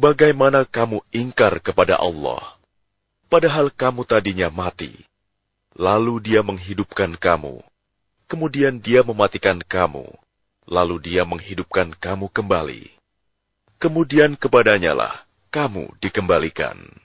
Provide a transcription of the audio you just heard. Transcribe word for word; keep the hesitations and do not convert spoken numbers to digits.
bagaimana kamu ingkar kepada Allah, padahal kamu tadinya mati, lalu Dia menghidupkan kamu, kemudian Dia mematikan kamu, lalu Dia menghidupkan kamu kembali. Kemudian kepadanya lah kamu dikembalikan.